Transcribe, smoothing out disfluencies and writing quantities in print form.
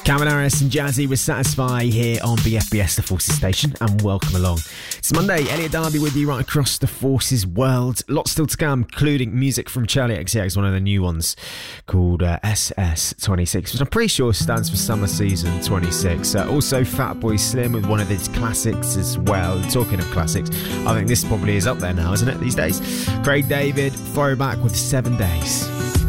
Calvin Harris and Jazzy with Satisfy here on BFBS, the Forces station, and welcome along. It's Monday, Elliot Darby with you right across the Forces world. Lots still to come, including music from Charlie XCX, one of the new ones called SS26, which I'm pretty sure stands for Summer Season 26. Also Fatboy Slim with one of his classics as well. Talking of classics, I think this probably is up there now, isn't it, these days? Craig David, Throwback with 7 Days.